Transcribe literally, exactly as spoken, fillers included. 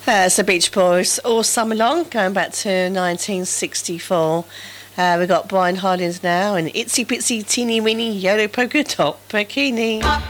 Uh, it's the Beach Boys all summer long, going back to nineteen sixty-four. Uh, we've got Brian Hardings now and Itsy Bitsy Teeny Weeny Yellow Polka Dot Bikini.